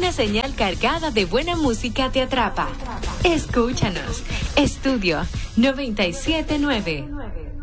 una señal cargada de buena música te atrapa. Escúchanos. Estudio 979.